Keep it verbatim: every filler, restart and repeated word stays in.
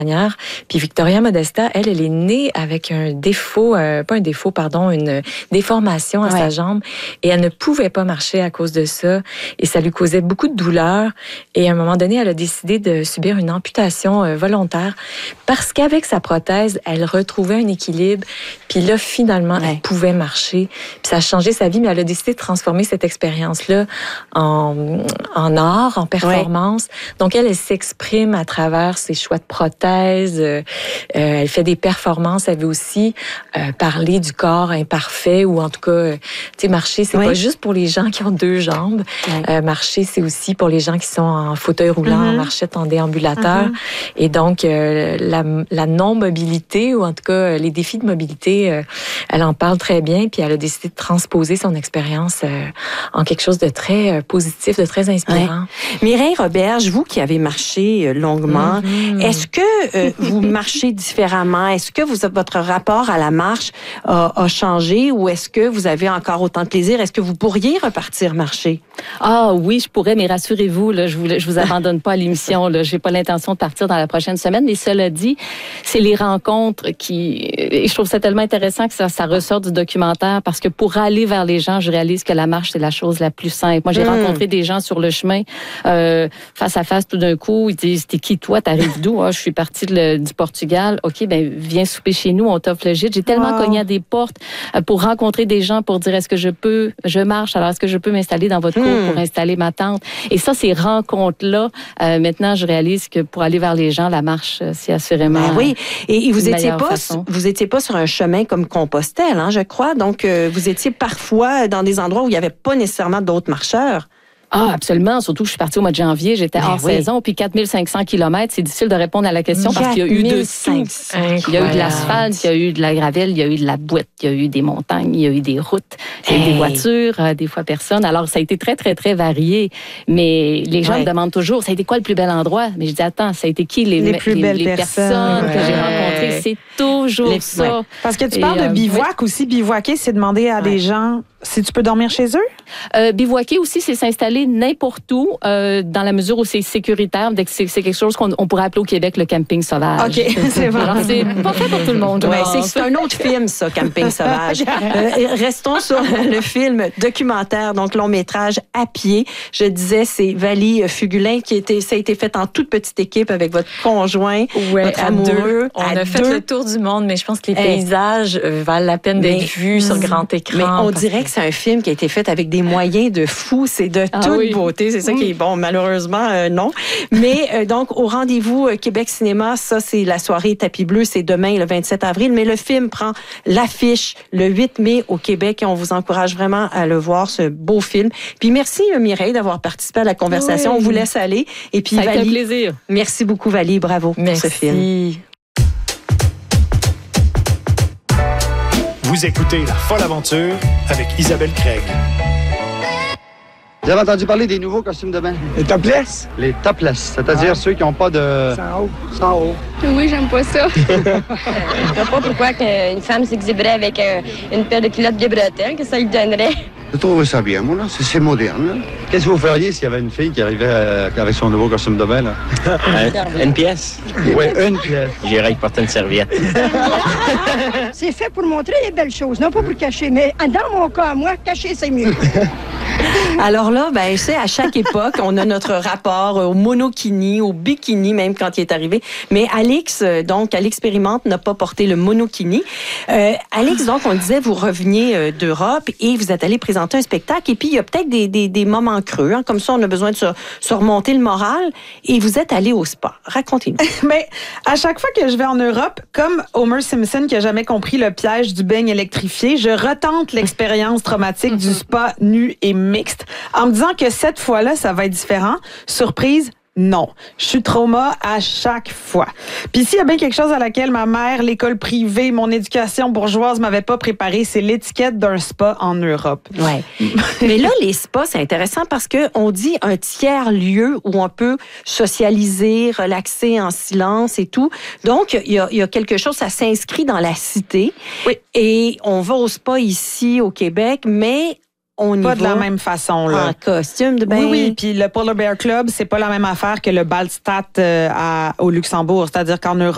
Puis Victoria Modesta, elle, elle est née avec un défaut, euh, pas un défaut, pardon, une déformation à ouais. sa jambe. Et elle ne pouvait pas marcher à cause de ça. Et ça lui causait beaucoup de douleur. Et à un moment donné, elle a décidé de subir une amputation euh, volontaire parce qu'avec sa prothèse, elle retrouvait un équilibre. Puis là, finalement, ouais. elle pouvait marcher. Puis ça a changé sa vie, mais elle a décidé de transformer cette expérience-là en, en art, en performance. Ouais. Donc, elle, elle s'exprime à travers ses choix de prothèse. Euh, elle fait des performances. Elle veut aussi euh, parler du corps imparfait ou en tout cas, euh, tu sais, marcher, c'est oui. pas juste pour les gens qui ont deux jambes. Oui. Euh, marcher, c'est aussi pour les gens qui sont en fauteuil roulant, mm-hmm. en marchette, en déambulateur. Mm-hmm. Et donc, euh, la, la non-mobilité ou en tout cas, les défis de mobilité, euh, elle en parle très bien. Puis elle a décidé de transposer son expérience euh, en quelque chose de très euh, positif, de très inspirant. Oui. Mireille Roberge, vous qui avez marché longuement, mm-hmm. est-ce que Euh, vous marchez différemment? Est-ce que vous, votre rapport à la marche a, a changé ou est-ce que vous avez encore autant de plaisir? Est-ce que vous pourriez repartir marcher? Ah oui, je pourrais, mais rassurez-vous, là, je vous, je vous abandonne pas à l'émission. Là, j'ai pas l'intention de partir dans la prochaine semaine. Mais cela dit, c'est les rencontres qui... Et je trouve ça tellement intéressant que ça, ça ressort du documentaire parce que pour aller vers les gens, je réalise que la marche, c'est la chose la plus simple. Moi, j'ai mmh. rencontré des gens sur le chemin, euh, face à face, tout d'un coup. Ils disent, t'es qui toi? T'arrives d'où? Ah, je suis partie de le, du Portugal. OK, ben viens souper chez nous, on t'offre le gîte. J'ai tellement wow. cogné à des portes pour rencontrer des gens, pour dire est-ce que je peux, je marche, alors est-ce que je peux m'installer dans votre cour mmh. pour installer ma tente? Et ça, ces rencontres-là, euh, maintenant, je réalise que pour aller vers les gens, la marche, c'est assurément ben oui. Et, et vous étiez pas, façon. vous étiez pas sur un chemin comme Compostelle, hein, je crois. Donc, euh, vous étiez parfois dans des endroits où il n'y avait pas nécessairement d'autres marcheurs. Ah, absolument. Surtout que je suis partie au mois de janvier, j'étais ben hors oui. saison, puis quatre mille cinq cents kilomètres, c'est difficile de répondre à la question parce qu'il y a eu de tout. Il y a eu de l'asphalte, il y a eu de la gravelle, il y a eu de la boîte, il y a eu des montagnes, il y a eu des routes, il y a eu hey. des voitures, euh, des fois personne. Alors, ça a été très, très, très varié. Mais les gens ouais. me demandent toujours, ça a été quoi le plus bel endroit? Mais je dis, attends, ça a été qui les, les plus les, belles les personnes, personnes ouais. que j'ai rencontrées? C'est toujours les, ça. Ouais. Parce que tu parles Et, de bivouac euh, aussi. Bivouaquer, c'est demander à ouais. des gens si tu peux dormir chez eux? Euh, bivouaquer aussi, c'est s'installer n'importe où, euh, dans la mesure où c'est sécuritaire. C'est, c'est quelque chose qu'on on pourrait appeler au Québec le camping sauvage. OK, c'est vrai. Alors, c'est pas fait pour tout le monde. Ouais, c'est, c'est un autre film, ça, Camping sauvage. euh, restons sur le film documentaire, donc long métrage à pied. Je disais, c'est Valie Fugulin qui était, ça a été fait en toute petite équipe avec votre conjoint, ouais, votre amoureux. On a deux. fait le tour du monde, mais je pense que les paysages hey. valent la peine d'être mais, vus sur grand écran. Mais on dirait que c'est un film qui a été fait avec des moyens de fou. C'est de ah, toute oui. beauté. C'est ça oui. qui est bon. Malheureusement, euh, non. Mais euh, donc, au rendez-vous euh, Québec Cinéma, ça, c'est la soirée Tapis Bleu. C'est demain, le vingt-sept avril. Mais le film prend l'affiche le huit mai au Québec et on vous encourage vraiment à le voir, ce beau film. Puis merci, Mireille, d'avoir participé à la conversation. Oui. On vous laisse aller. Et puis, ça a Valie, été un plaisir. Merci beaucoup, Valie. Bravo merci. pour ce film. Vous écoutez La Folle Aventure avec Isabelle Craig. Vous avez entendu parler des nouveaux costumes de bain? Les topless? Les topless, c'est-à-dire ah. ceux qui n'ont pas de... Sans haut. Sans haut. Oui, j'aime pas ça. Je ne sais pas pourquoi une femme s'exhiberait avec un, une paire de culottes de bretelles, que ça lui donnerait. Je trouve ça bien, moi, là. C'est, c'est moderne, là. Qu'est-ce que vous feriez s'il y avait une fille qui arrivait euh, avec son nouveau costume de bain, là? un, une pièce? Oui, une pièce. J'irais porter une serviette. C'est fait pour montrer les belles choses, non pas pour cacher. Mais dans mon cas, moi, cacher, c'est mieux. Alors là, ben, c'est à chaque époque, on a notre rapport au monokini, au bikini, même quand il est arrivé. Mais Alix, donc, à l'expérimente, n'a pas porté le monokini. Euh, Alix, donc, on disait, vous reveniez euh, d'Europe et vous êtes allé présenter un spectacle. Et puis, il y a peut-être des, des, des moments creux. Hein, comme ça, on a besoin de se, se remonter le moral. Et vous êtes allé au spa. Racontez-nous. Mais à chaque fois que je vais en Europe, comme Homer Simpson qui a jamais compris le piège du beigne électrifié, je retente l'expérience traumatique du spa nu et mixte en me disant que cette fois-là, ça va être différent. Surprise, non. Je suis trauma à chaque fois. Puis s'il y a bien quelque chose à laquelle ma mère, l'école privée, mon éducation bourgeoise m'avait pas préparé, c'est l'étiquette d'un spa en Europe. Ouais. Mais là, les spas, c'est intéressant parce que on dit un tiers-lieu où on peut socialiser, relaxer en silence et tout. Donc, il y a, il y a quelque chose, ça s'inscrit dans la cité. Oui. Et on va au spa ici, au Québec, mais on y pas va de la même façon, là. En costume de bain. Oui, oui. Puis le Polar Bear Club, c'est pas la même affaire que le Ballstatt euh, à, au Luxembourg. C'est-à-dire qu'en Europe,